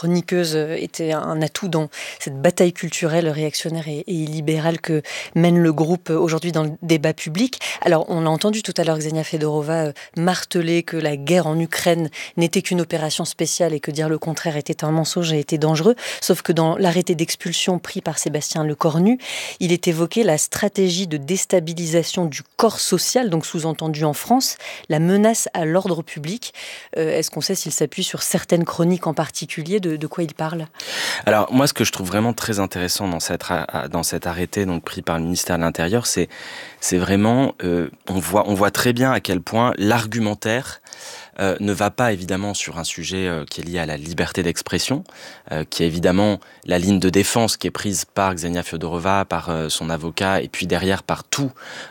chroniqueuse était un atout dans cette bataille culturelle réactionnaire et libérale que mène le groupe aujourd'hui dans le débat public. Alors, on l'a entendu tout à l'heure, Ksenia Fedorova marteler que la guerre en Ukraine n'était qu'une opération spéciale et que dire le contraire était un mensonge et était dangereux. Sauf que dans l'arrêté d'expulsion pris par Sébastien Lecornu, il est évoqué la stratégie de déstabilisation du corps social, donc sous-entendu en France, la menace à l'ordre public. Est-ce qu'on sait s'il s'appuie sur certaines chroniques en particulier, de quoi il parle? Alors moi, ce que je trouve vraiment très intéressant dans cet arrêté donc pris par le ministère de l'Intérieur, c'est vraiment on voit très bien à quel point l'argumentaire ne va pas évidemment sur un sujet qui est lié à la liberté d'expression, qui est évidemment la ligne de défense qui est prise par Ksenia Fedorova, par son avocat, et puis derrière par tout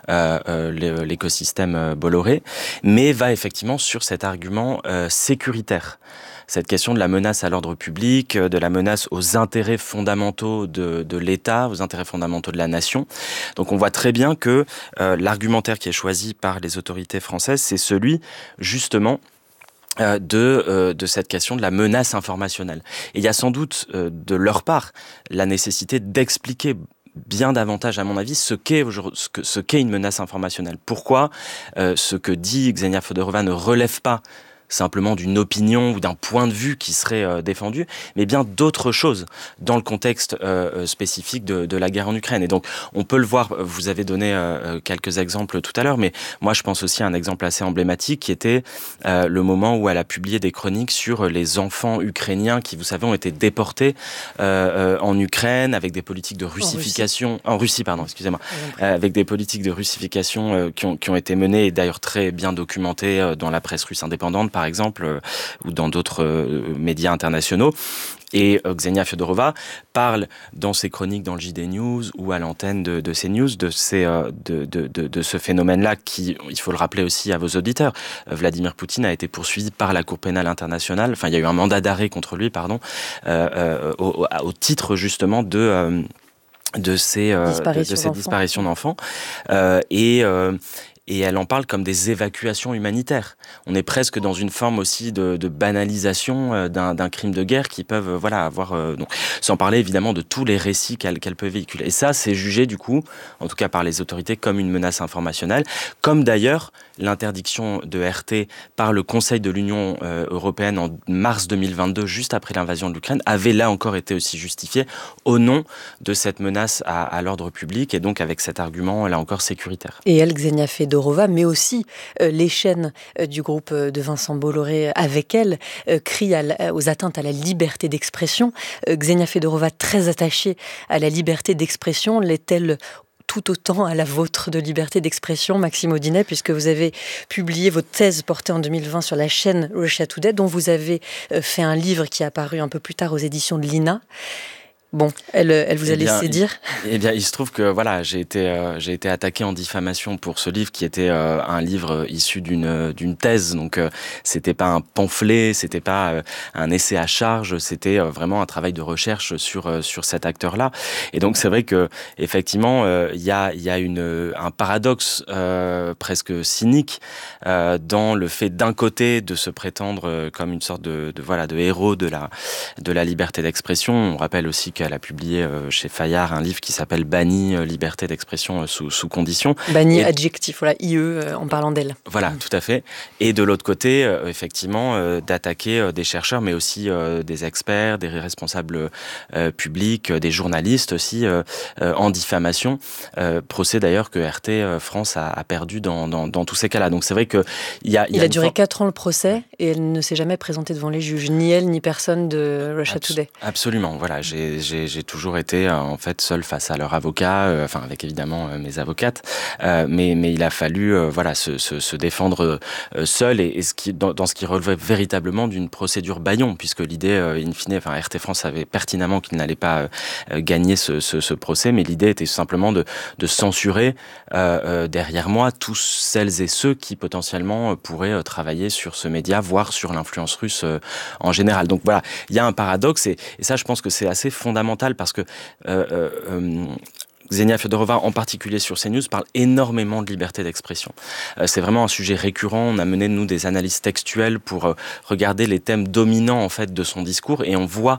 l'écosystème Bolloré, mais va effectivement sur cet argument sécuritaire. Cette question de la menace à l'ordre public, de la menace aux intérêts fondamentaux de l'État, aux intérêts fondamentaux de la nation. Donc on voit très bien que l'argumentaire qui est choisi par les autorités françaises, c'est celui justement de cette question de la menace informationnelle. Et il y a sans doute de leur part la nécessité d'expliquer bien davantage, à mon avis, ce qu'est une menace informationnelle. Pourquoi ce que dit Ksenia Fedorova ne relève pas simplement d'une opinion ou d'un point de vue qui serait défendu, mais bien d'autres choses dans le contexte spécifique de la guerre en Ukraine. Et donc, on peut le voir, vous avez donné quelques exemples tout à l'heure, mais moi, je pense aussi à un exemple assez emblématique qui était le moment où elle a publié des chroniques sur les enfants ukrainiens qui, vous savez, ont été déportés en Ukraine avec des politiques de russification... En Russie, pardon, excusez-moi. Avec des politiques de russification qui ont été menées et d'ailleurs très bien documentées dans la presse russe indépendante, par exemple, ou dans d'autres médias internationaux. Et Ksenia Fedorova parle dans ses chroniques dans le JD News ou à l'antenne de CNews de ce phénomène-là qui, il faut le rappeler aussi à vos auditeurs, Vladimir Poutine a été poursuivi par la Cour pénale internationale, enfin il y a eu un mandat d'arrêt contre lui, au titre justement de ces disparitions d'enfants. Et elle en parle comme des évacuations humanitaires. On est presque dans une forme aussi de banalisation d'un crime de guerre qui peuvent avoir... donc, sans parler évidemment de tous les récits qu'elle peut véhiculer. Et ça, c'est jugé du coup, en tout cas par les autorités, comme une menace informationnelle, comme d'ailleurs l'interdiction de RT par le Conseil de l'Union européenne en mars 2022, juste après l'invasion de l'Ukraine, avait là encore été aussi justifiée au nom de cette menace à l'ordre public et donc avec cet argument là encore sécuritaire. Et elle, Ksenia Fedorova, mais aussi les chaînes du groupe de Vincent Bolloré avec elle crient aux atteintes à la liberté d'expression. Ksenia Fedorova, très attachée à la liberté d'expression, l'est-elle tout autant à la vôtre de liberté d'expression, Maxime Audinet, puisque vous avez publié votre thèse portée en 2020 sur la chaîne Russia Today, dont vous avez fait un livre qui est apparu un peu plus tard aux éditions de l'INA. Bon, elle vous a laissé dire. Eh bien, il se trouve que voilà, j'ai été attaqué en diffamation pour ce livre qui était un livre issu d'une thèse. Donc, c'était pas un pamphlet, c'était pas un essai à charge, c'était vraiment un travail de recherche sur cet acteur-là. Et donc, c'est vrai que effectivement, il y a un paradoxe presque cynique dans le fait d'un côté de se prétendre comme une sorte de héros de la liberté d'expression. On rappelle aussi qu'elle a publié chez Fayard un livre qui s'appelle Banni, liberté d'expression sous conditions. Banni, adjectif, voilà, IE, en parlant d'elle. Voilà, tout à fait. Et de l'autre côté, effectivement, d'attaquer des chercheurs, mais aussi des experts, des responsables publics, des journalistes aussi, en diffamation. Procès d'ailleurs que RT France a perdu dans tous ces cas-là. Donc c'est vrai que il a duré 4 ans le procès et elle ne s'est jamais présentée devant les juges, ni elle ni personne de Russia Today. Absolument, voilà, j'ai toujours été en fait seul face à leur avocat, enfin avec évidemment mes avocates, mais il a fallu se défendre seul et dans ce qui relevait véritablement d'une procédure bâillon, puisque l'idée in fine, enfin RT France savait pertinemment qu'il n'allait pas gagner ce procès, mais l'idée était simplement de censurer derrière moi tous celles et ceux qui potentiellement pourraient travailler sur ce média, voire sur l'influence russe en général. Donc voilà, il y a un paradoxe et ça je pense que c'est assez fondamental parce que Ksenia Fedorova, en particulier sur CNews, parle énormément de liberté d'expression. C'est vraiment un sujet récurrent. On a mené, nous, des analyses textuelles pour regarder les thèmes dominants, en fait, de son discours. Et on voit